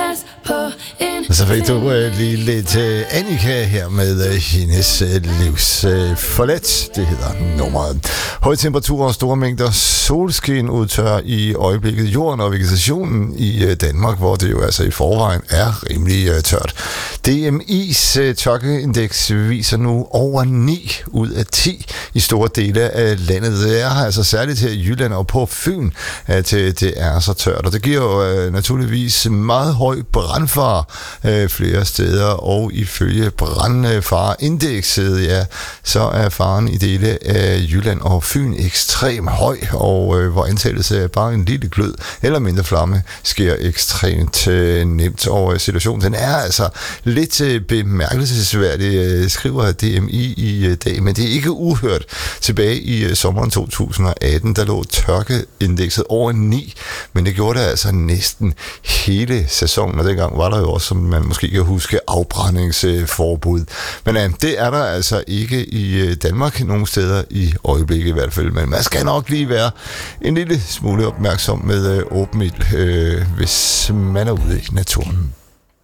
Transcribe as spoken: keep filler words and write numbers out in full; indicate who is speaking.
Speaker 1: Og så fik du uh, lige lidt uh, Annika her med uh, hendes uh, livs uh, forlet. Det hedder nummeret. Høje temperaturer og store mængder solskin udtør i øjeblikket jorden og vegetationen i uh, Danmark, hvor det jo altså i forvejen er rimelig uh, tørt. D M I's uh, tørkeindeks viser nu over ni ud af ti i store dele af landet. Det er altså særligt her i Jylland og på Fyn, at uh, det er så tørt. Og det giver jo uh, naturligvis meget høj brandfare uh, flere steder, og ifølge brandfareindekset, ja, så er faren i dele af Jylland og Fyn ekstremt høj, og øh, hvor antagelse af bare en lille glød eller mindre flamme sker ekstremt øh, nemt. Og øh, situationen, den er altså lidt øh, bemærkelsesværdig, øh, skriver D M I i øh, dag, men det er ikke uhørt. Tilbage i øh, sommeren to tusind og atten, der lå tørkeindekset over ni, men det gjorde det altså næsten hele sæsonen, og dengang var der jo også, som man måske kan huske, afbrændingsforbud. Men øh, det er der altså ikke i øh, Danmark, nogen steder i øjeblikket i hvert fald, men man skal nok lige være en lille smule opmærksom med øh, åben ild, øh, hvis man er ude i naturen.